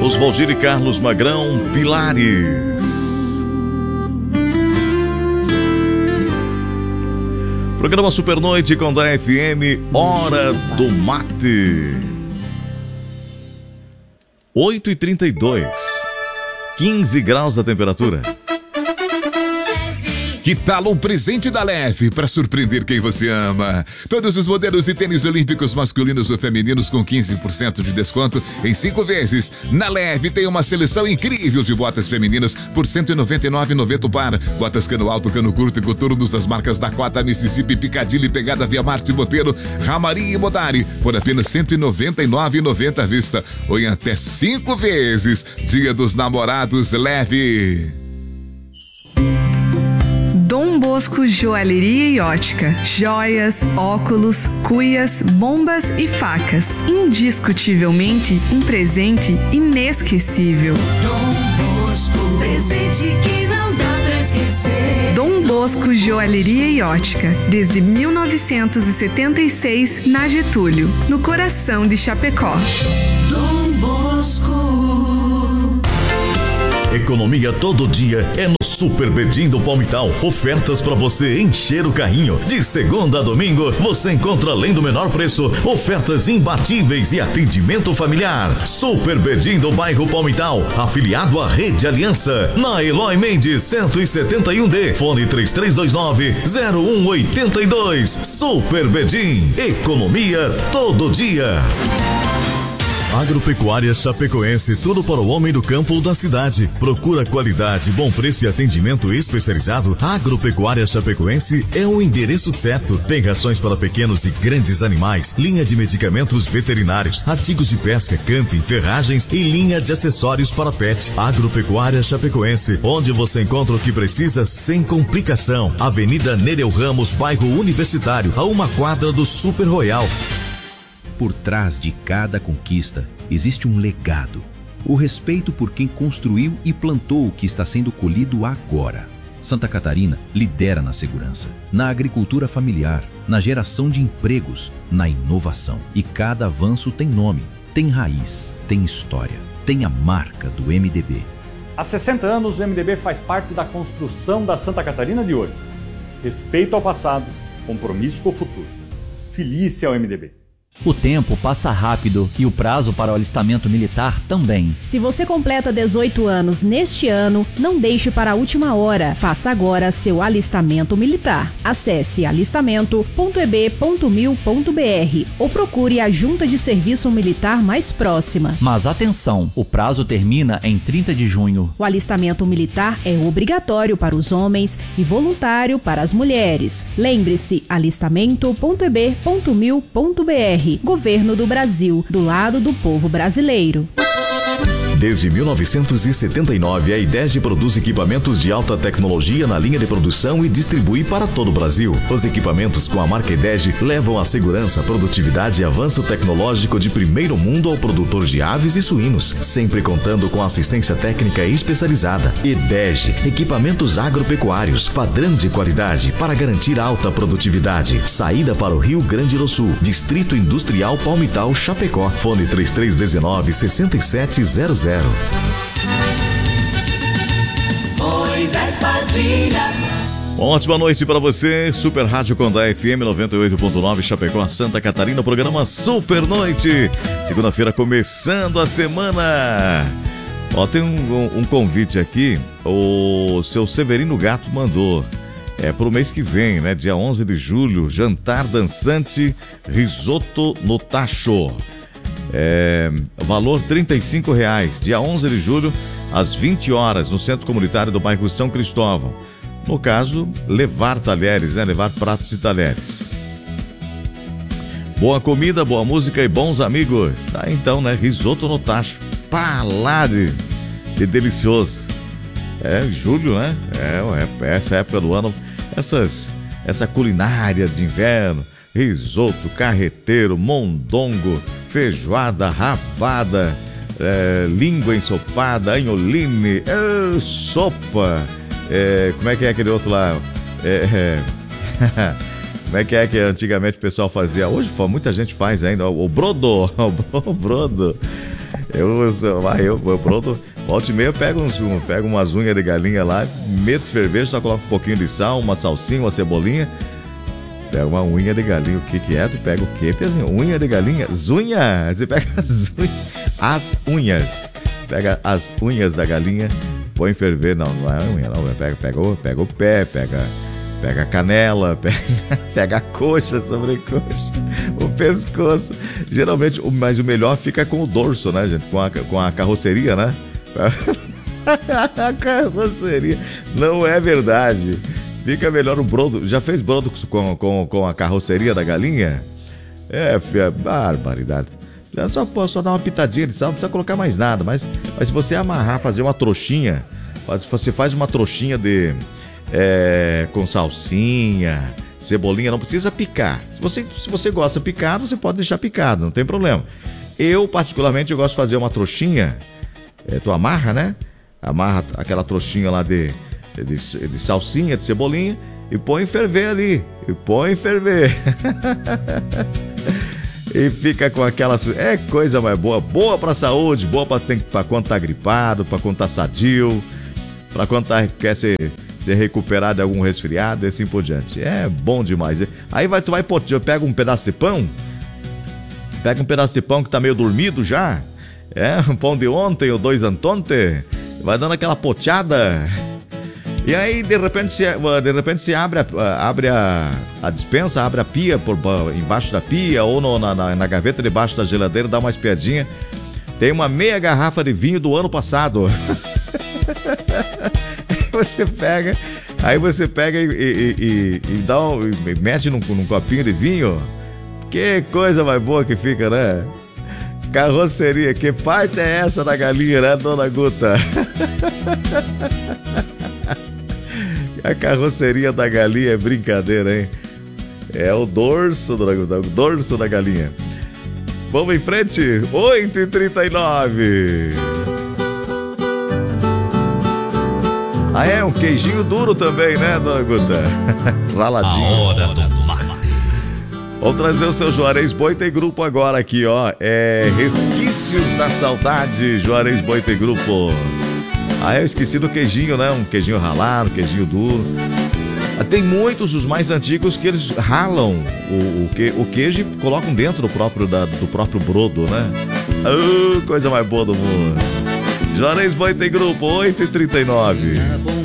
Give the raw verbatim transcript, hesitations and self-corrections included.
Oswaldir e Carlos Magrão, Pilares. Programa Supernoite com da F M, Hora do Mate. oito e trinta e dois, quinze graus a temperatura. Que tal um presente da Leve para surpreender quem você ama? Todos os modelos de tênis olímpicos masculinos ou femininos com quinze por cento de desconto em cinco vezes. Na Leve tem uma seleção incrível de botas femininas por cento e noventa e nove reais e noventa centavos o par. Botas cano alto, cano curto e coturnos das marcas Dakota, Mississippi, Piccadilly, Pegada, Via Marte, Boteiro, Ramari e Modari por apenas cento e noventa e nove reais e noventa centavos à vista ou em até cinco vezes. Dia dos Namorados Leve. Dom Bosco Joalheria e Ótica. Joias, óculos, cuias, bombas e facas. Indiscutivelmente um presente inesquecível. Dom Bosco, presente que não dá pra esquecer. Dom Bosco Joalheria e Ótica. Desde mil novecentos e setenta e seis, na Getúlio, no coração de Chapecó. Dom Bosco. Economia todo dia é no Super Bedim do Palmital. Ofertas para você encher o carrinho. De segunda a domingo, você encontra, além do menor preço, ofertas imbatíveis e atendimento familiar. Super Bedim do bairro Palmital, afiliado à Rede Aliança, na Eloy Mendes cento e setenta e um D, fone três três dois nove, zero um oito dois. Super Bedim, economia todo dia. Agropecuária Chapecoense, tudo para o homem do campo ou da cidade. Procura qualidade, bom preço e atendimento especializado. Agropecuária Chapecoense é o endereço certo. Tem rações para pequenos e grandes animais, linha de medicamentos veterinários, artigos de pesca, camping, ferragens e linha de acessórios para pet. Agropecuária Chapecoense, onde você encontra o que precisa sem complicação. Avenida Nereu Ramos, bairro Universitário, a uma quadra do Super Royal. Por trás de cada conquista existe um legado. O respeito por quem construiu e plantou o que está sendo colhido agora. Santa Catarina lidera na segurança, na agricultura familiar, na geração de empregos, na inovação. E cada avanço tem nome, tem raiz, tem história, tem a marca do M D B. Há sessenta anos, o M D B faz parte da construção da Santa Catarina de hoje. Respeito ao passado, compromisso com o futuro. Filie-se ao M D B. O tempo passa rápido e o prazo para o alistamento militar também. Se você completa dezoito anos neste ano, não deixe para a última hora. Faça agora seu alistamento militar. Acesse alistamento ponto e b ponto mil ponto b r ou procure a Junta de Serviço Militar mais próxima. Mas atenção, o prazo termina em trinta de junho. O alistamento militar é obrigatório para os homens e voluntário para as mulheres. Lembre-se, alistamento ponto e b ponto mil ponto b r. Governo do Brasil, do lado do povo brasileiro. Desde mil novecentos e setenta e nove, a IDEG produz equipamentos de alta tecnologia na linha de produção e distribui para todo o Brasil. Os equipamentos com a marca IDEG levam a segurança, produtividade e avanço tecnológico de primeiro mundo ao produtor de aves e suínos, sempre contando com assistência técnica especializada. IDEG, equipamentos agropecuários, padrão de qualidade para garantir alta produtividade. Saída para o Rio Grande do Sul, Distrito Industrial Palmital, Chapecó. Fone três três um nove, seis sete zero zero. Moisés Padilha. Ótima noite para você, Super Rádio Condá F M noventa e oito ponto nove, Chapecó, Santa Catarina, programa Super Noite. Segunda-feira começando a semana. Ó, tem um, um convite aqui, o seu Severino Gato mandou. É pro mês que vem, né? Dia onze de julho, jantar dançante, risoto no tacho. É, valor trinta e cinco reais, dia onze de julho, às vinte horas, no Centro Comunitário do bairro São Cristóvão. No caso, levar talheres, né? Levar pratos e talheres. Boa comida, boa música e bons amigos. Tá, então, né? Risoto no tacho. Pra lá de, de delicioso. É, julho, né? É, é essa época do ano. Essas, essa culinária de inverno. Risoto, carreteiro, mondongo, feijoada, rabada, é, língua ensopada, anholine, é, sopa. É, como é que é aquele outro lá? É, é, como é que é que antigamente o pessoal fazia? Hoje muita gente faz ainda. O brodo, o brodo. Eu, eu, eu, eu pronto, volta e meia eu pego, uns, um, pego umas unhas de galinha lá, meto fervejo, só coloco um pouquinho de sal, uma salsinha, uma cebolinha. Pega uma unha de galinha, o que que é? Tu pega o quê, Pezinho? Unha de galinha? Zunha! Você pega as unhas, as unhas. Pega as unhas da galinha, põe ferver, não, não é unha, não. Pega, pega, o, pega o pé, pega, pega a canela, pega, pega a coxa, sobrecoxa, o pescoço. Geralmente, mas o melhor fica com o dorso, né, gente? Com a, com a carroceria, né? A carroceria. Não é verdade. Fica melhor o brodo. Já fez brodo com, com, com a carroceria da galinha? É, é barbaridade. Só, só dar uma pitadinha de sal, não precisa colocar mais nada. Mas, mas se você amarrar, fazer uma trouxinha, você faz uma trouxinha de é, com salsinha, cebolinha, não precisa picar. Se você, se você gosta picado, você pode deixar picado, não tem problema. Eu, particularmente, eu gosto de fazer uma trouxinha. É, tu amarra, né? Amarra aquela trouxinha lá de... De, de salsinha, de cebolinha e põe ferver ali, e põe ferver e fica com aquela, é coisa mais boa, boa pra saúde, boa pra, pra quando tá gripado, pra quando tá sadio, pra quando tá, quer se, se recuperar de algum resfriado e assim por diante, é bom demais. Aí vai, tu vai, pega um pedaço de pão, pega um pedaço de pão que tá meio dormido já, é, um pão de ontem ou dois antonte, vai dando aquela poteada. E aí, de repente, se, de repente, se abre, a, abre a, a dispensa, abre a pia por, embaixo da pia ou no, na, na, na gaveta debaixo da geladeira, dá uma espiadinha. Tem uma meia garrafa de vinho do ano passado. Você pega, aí você pega e, e, e, e, dá um, e mete num, num copinho de vinho. Que coisa mais boa que fica, né? Carroceria, que parte é essa da galinha, né, dona Guta? A carroceria da galinha é brincadeira, hein? É o dorso, o dorso da galinha. Vamos em frente, oito e trinta e nove. Ah, é um queijinho duro também, né, dona Guta? Raladinho. A hora do mate. Vamos trazer o seu Juarez Boita e Grupo agora aqui, ó. É Resquícios da Saudade, Juarez Boita e Grupo. Ah, eu esqueci do queijinho, né? Um queijinho ralado, um queijinho duro. Tem muitos, os mais antigos, que eles ralam o, o, que, o queijo e colocam dentro do próprio, da, do próprio brodo, né? Oh, coisa mais boa do mundo. Juarez Boita e Grupo, oito e trinta e nove.